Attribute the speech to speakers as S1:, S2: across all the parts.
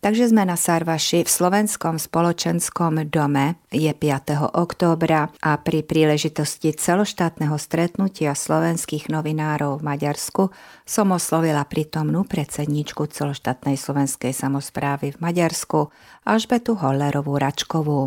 S1: Takže sme na Sarvaši v Slovenskom spoločenskom dome. Je 5. októbra a pri príležitosti celoštátneho stretnutia slovenských novinárov v Maďarsku som oslovila prítomnú predsedníčku celoštátnej slovenskej samosprávy v Maďarsku Alžbetu Hollerovú-Račkovú.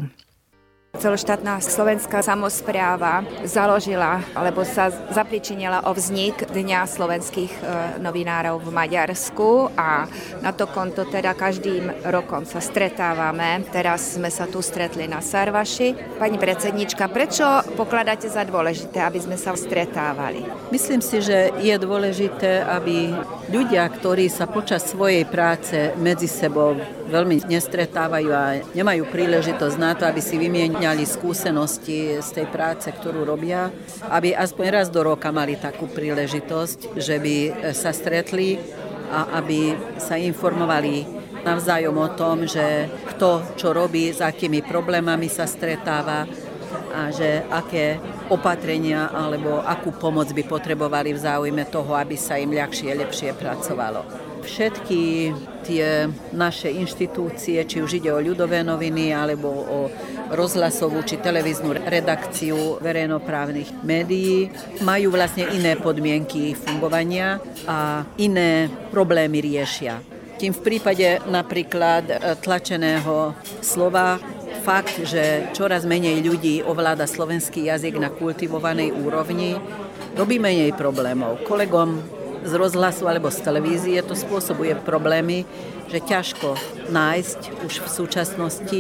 S1: Celoštátna slovenská samospráva založila, alebo sa zapričinila o vznik Dňa slovenských novinárov v Maďarsku a na to konto teda každým rokom sa stretávame. Teraz sme sa tu stretli na Sarvaši. Pani predsednička, prečo pokladáte za dôležité, aby sme sa stretávali?
S2: Myslím si, že je dôležité, aby ľudia, ktorí sa počas svojej práce medzi sebou veľmi nestretávajú a nemajú príležitosť na to, aby si vymieniali skúsenosti z tej práce, ktorú robia, aby aspoň raz do roka mali takú príležitosť, že by sa stretli a aby sa informovali navzájom o tom, že kto čo robí, s akými problémami sa stretáva a že aké opatrenia alebo akú pomoc by potrebovali v záujme toho, aby sa im lepšie pracovalo. Všetky tie naše inštitúcie, či už ide o ľudové noviny, alebo o rozhlasovú či televíznu redakciu verejnoprávnych médií, majú vlastne iné podmienky fungovania a iné problémy riešia. Tým v prípade napríklad tlačeného slova fakt, že čoraz menej ľudí ovláda slovenský jazyk na kultivovanej úrovni, robí menej problémov. Kolegom z rozhlasu alebo z televízie to spôsobuje problémy, že ťažko nájsť už v súčasnosti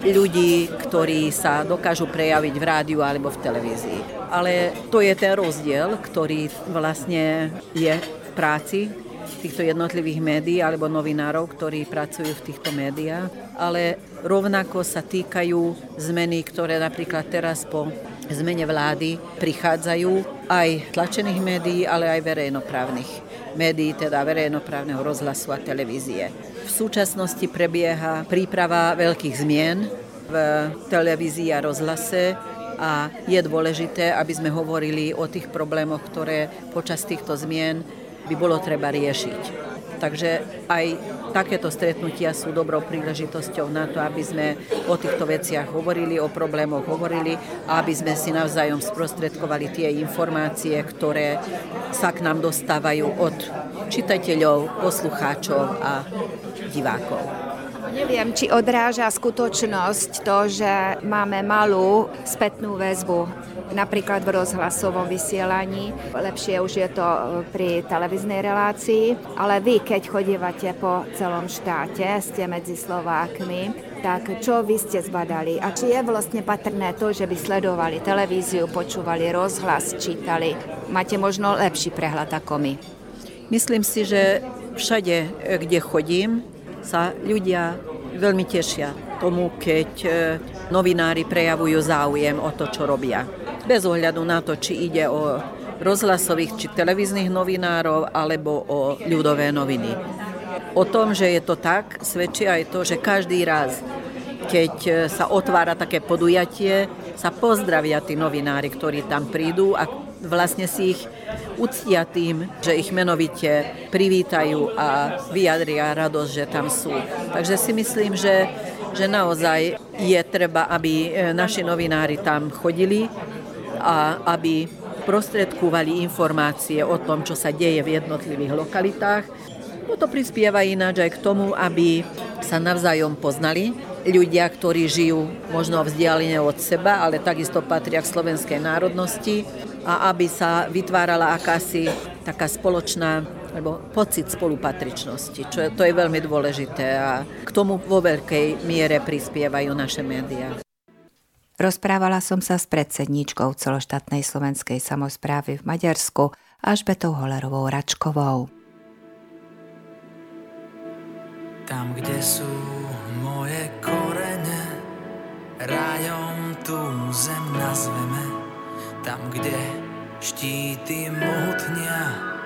S2: ľudí, ktorí sa dokážu prejaviť v rádiu alebo v televízii. Ale to je ten rozdiel, ktorý vlastne je v práci týchto jednotlivých médií alebo novinárov, ktorí pracujú v týchto médiách, ale rovnako sa týkajú zmeny, ktoré napríklad teraz po zmene vlády prichádzajú aj tlačených médií, ale aj verejnoprávnych médií, teda verejnoprávneho rozhlasu a televízie. V súčasnosti prebieha príprava veľkých zmien v televízii a rozhlase a je dôležité, aby sme hovorili o tých problémoch, ktoré počas týchto zmien by bolo treba riešiť. Takže aj takéto stretnutia sú dobrou príležitosťou na to, aby sme o týchto veciach hovorili, o problémoch hovorili a aby sme si navzájom sprostredkovali tie informácie, ktoré sa k nám dostávajú od čitateľov, poslucháčov a divákov.
S1: Neviem, či odráža skutočnosť to, že máme malú spätnú väzbu, napríklad v rozhlasovom vysielaní. Lepšie už je to pri televíznej relácii, ale vy, keď chodívate po celom štáte, ste medzi Slovákmi, tak čo vy ste zbadali? A či je vlastne patrné to, že by sledovali televíziu, počúvali rozhlas, čítali? Máte možno lepší prehľad ako my?
S2: Myslím si, že všade, kde chodím, sa ľudia veľmi tešia tomu, keď novinári prejavujú záujem o to, čo robia. Bez ohľadu na to, či ide o rozhlasových či televíznych novinárov alebo o ľudové noviny. O tom, že je to tak, svedčí aj to, že každý raz, keď sa otvára také podujatie, sa pozdravia tí novinári, ktorí tam prídu a vlastne si ich uctia tým, že ich menovite privítajú a vyjadria radosť, že tam sú. Takže si myslím, že naozaj je treba, aby naši novinári tam chodili a aby prostredkovali informácie o tom, čo sa deje v jednotlivých lokalitách. To prispieva ináč aj k tomu, aby sa navzájom poznali ľudia, ktorí žijú možno vzdialene od seba, ale takisto patria k slovenskej národnosti a aby sa vytvárala akási taká spoločná alebo pocit spolupatričnosti, to je veľmi dôležité a k tomu vo veľkej miere prispievajú naše médiá.
S1: Rozprávala som sa s predsedníčkou celoštátnej slovenskej samosprávy v Maďarsku Alžbetou Hollerovou-Račkovou.
S3: Tam, kde sú moje korene, rajom tú zem nazveme. Tam, kde štíty mohutnia